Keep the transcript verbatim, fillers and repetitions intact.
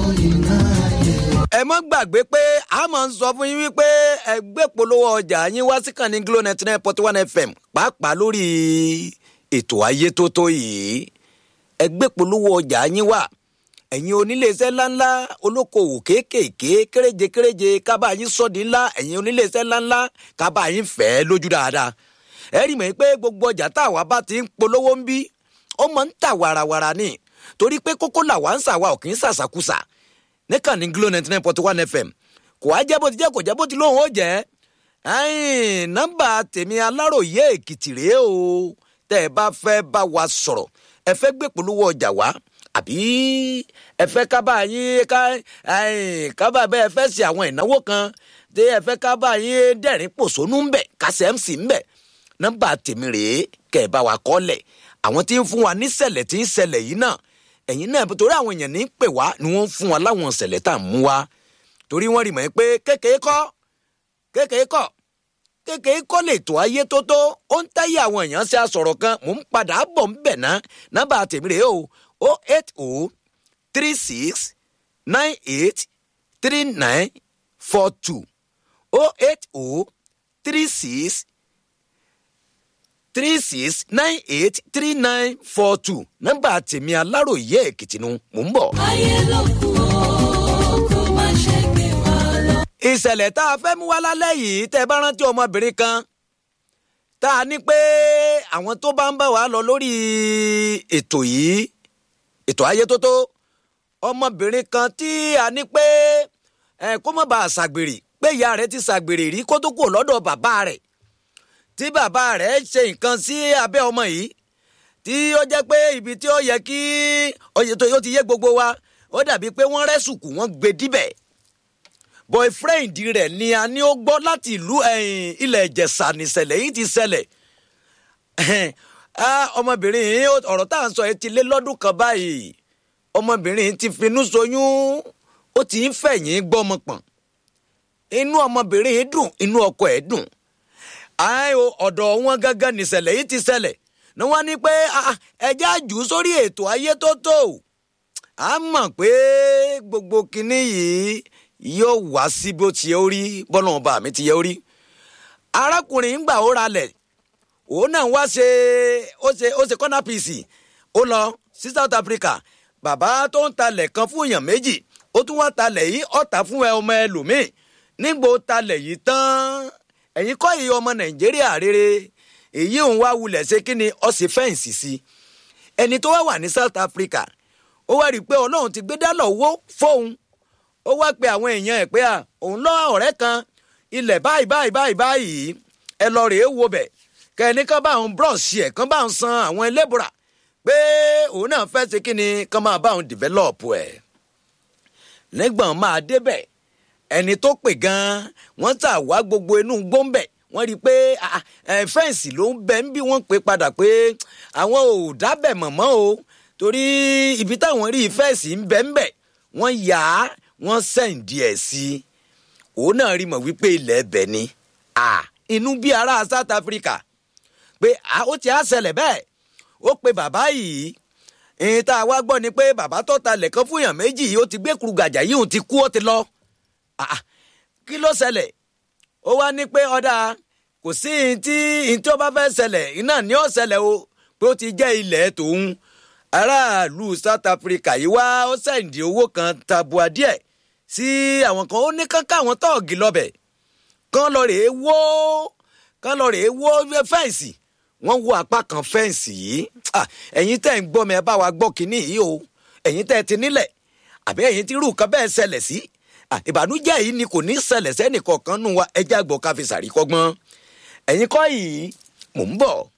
ẹ má gbàgbé pé a máa ń sọ fún yín wípé ẹgbẹ́ polówó ọjà yín wá sí kàn ní Glo ninety nine point one F M pàápàá lórí ètò ayé tó tó yìí ẹgbẹ́ polówó ọjà yín wá ẹ̀yin oníléeṣẹ́ ńláńlá olókoòwò kéékèèké kéréje kéréje kábà yín sọ́ọ̀dì ńlá ẹ̀yin oníléeṣẹ́ ńláńlá kábà yín fẹ́ lójú dáadáa ẹ rí mọ̀ pé gbogbo ọjà táwa bá ti ń polówó ń bí ó máa ń tà wàràwàrà ni torí pé kókó làwa ń sàwa ò kì í sàṣàkùsà níkàn ní Glo ninety nine point one F M kò á jẹ́ bó ti jẹ́ kò jẹ́ bó ti lóhùn ó jẹ́ nọ́mbà tèmi Aláròyé Èkìtì rèé o tẹ́ ẹ bá fẹ́ bá wa sọ̀rọ̀ ẹ fẹ́ gbé polówó ọjà wá àbí ẹ fẹ́ kábà yín ká kábà bẹ́ẹ̀ ẹ fẹ́ ṣe àwọn ìnáwó kan tí ẹ fẹ́ kábà yín dẹ̀rín pòṣónú ń bẹ̀ kásẹ̀ M C ń bẹ̀ nọ́mbà tèmi rèé kẹ́ ẹ bá wa kọ́lẹ̀ àwọn tí ń fún wa níṣẹ̀lẹ̀ tí ń ṣẹlẹ̀ yìí náà ẹ̀yin náà torí àwọn èèyàn ní pè wá ni wọ́n ń fún wa láwọn ìṣẹ̀lẹ̀ tá à ń mú wa torí wọ́n rí mọ̀ pé kékeré kọ́ kékeré kọ́ kékeré kọ́ lè tó ayé tó tó ó ń táyé àwọn èèyàn ṣe àsọ̀rọ̀ kan mò ń padà bọ̀ ń bẹ̀ ná nọ́mbà tèmi rèé o o eight o three six nine eight three nine four two o eight o three six three six nine eight three nine four two nọ́mbà tèmi Aláròyé Èkìtì nu mò ń bọ̀. ayé ló kù ó kó má ṣe gbé wa lọ. ìṣẹ̀lẹ̀ tá a fẹ́ mú wá lálẹ́ yìí tẹ́ ẹ bá rántí ọmọbìnrin kan tá a ní pé àwọn tó bá ń bá wa lọ lórí ètò yìí ètò ayé tó tó ọmọbìnrin kan tí a ní pé ẹ kó má bàa ṣàgbèrè pé ìyá rẹ̀ ti ṣàgbèrè rí kó tó kù lọ́dọ̀ bàbá rẹ̀ tí bàbá rẹ̀ ṣe nǹkan sí abẹ́ ọmọ yìí tí ó jẹ́ pé ibi tí ó yẹ kí ó ti yé gbogbo wa ó dàbí pé wọ́n rẹ́sùkù wọ́n gbé díbẹ̀ boyfriend rẹ̀ ni a ní ó gbọ́ láti ìlú ilẹ̀ Ìjẹ̀ṣà nìṣẹ̀lẹ̀ yìí ti ṣẹlẹ̀ ọmọbìnrin yìí ọ̀rọ̀ tá à ń sọ yìí ti lé lọ́dún kan báyìí ọmọbìnrin yìí ti finú ṣoyún ó ti ń fẹ̀yìn gbọ́mọ pọ̀n inú ọmọbìnrin yìí dùn inú ọkọ ẹ̀ dùn àìó ọ̀dọ̀ wọn gángan nìṣẹ̀lẹ̀ yìí ti ṣẹlẹ̀ ni wọ́n ní pé ẹjẹ́ àjù sórí ètò ayé tó tó a mọ̀ pé gbogbo kinní yìí yóò wá sí bó ti yẹ ó rí bọ́lá ọba mi ti yẹ ó rí arákùnrin ń gbà ó ralẹ̀ òun náà wá ṣe ó ṣe ó ṣe corner piece ó lọ sí South Africa bàbá tó ń talẹ̀ kan fún èèyàn méjì ó tún wá talẹ̀ yìí ọ̀tá fún ọmọ ẹlòmíì nígbò talẹ̀ yìí tán ẹ̀yin kọ́ iye ọmọ Nàìjíríà rere èyí òun wá wulẹ̀ ṣe kí ni ó ṣe fẹ́ǹsì sí ẹni tó wá wà ní South Africa ó wá rí i pé Ọlọ́run ti gbé dálọ̀ owó fóun ó wá pe àwọn èèyàn ẹ̀ pé à òun lọ ọ̀rẹ́ kan ilẹ̀ báyìí báyìí báyìí báyìí ẹ lọ rèé wo bẹ̀ kẹ́ni kan bá òun búrọ̀ṣì ẹ̀ kan bá òun san àwọn ẹlẹ́bùrà pé òun náà fẹ́ ṣe kí ni kan máa bá òun dìvẹ́lọ́pù ẹ̀ nígbọ̀n máa débẹ̀ ẹni tó pè gan-an wọ́n tà wá gbogbo inú gbóǹbẹ̀ wọ́n rí i pé fẹ́ǹsì ló ń bẹ ń bí wọ́n pè padà pé àwọn ò dábẹ̀ mọ̀mọ́ o torí ibi táwọn rí fẹ́ǹsì ń bẹ ń bẹ̀ wọ́n yà á wọ́n sẹ́ǹdì ẹ̀ sí i òun náà rí mọ̀ wípé ilẹ̀ ẹbẹ̀ ni inú bí ará South Africa pé ó ti á ṣẹlẹ̀ bẹ́ẹ̀ ó pe bàbá yìí ìyẹn tá a wá gbọ́ ni pé bàbá tó talẹ̀ kan fún èèyàn méjì yìí ó ti gbé kuru gàjà yìí òun ti kú ó ti lọ kí ló ṣẹlẹ̀ ó wá ní pé ọ̀dà kò sí tí tí ó bá fẹ́ ṣẹlẹ̀ iná ní ó ṣẹlẹ̀ o pé ó ti jẹ́ ilẹ̀ tòun aráàlú South Africa yìí wá ó sẹ́ǹdì owó kan tabua díẹ̀ sí àwọn kan ó ní kánká àwọn tọ́ọ̀gì lọ́bẹ̀ kán lọ rèé wó kán lọ rèé wó fẹ́ǹsì wọ́n wo apá kan fẹ́ǹsì yìí ẹ̀yin tẹ́ ń gbọ́ mi ẹ bá wa gbọ́ kínní yìí o ẹ̀yin tẹ́ ti nílẹ̀ àbí ẹ̀yin tí irú kan bẹ́ẹ̀ ṣẹlẹ̀ sí ìbànújẹ́ yìí ni kò ní ṣẹlẹ̀ sẹ́nìkọ̀ọ̀kan nù wa ẹjẹ́ àgbọ̀ káfíńsàrí kọ́gbọ́n ẹ̀yin kọ́ yìí mò ń bọ̀.